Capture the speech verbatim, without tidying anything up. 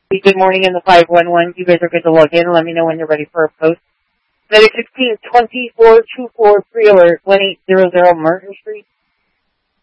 Good morning in the five one one. You guys are good to log in. Let me know when you're ready for a post. Medic sixteen twenty-four two four three alert one eight zero zero Martin Street.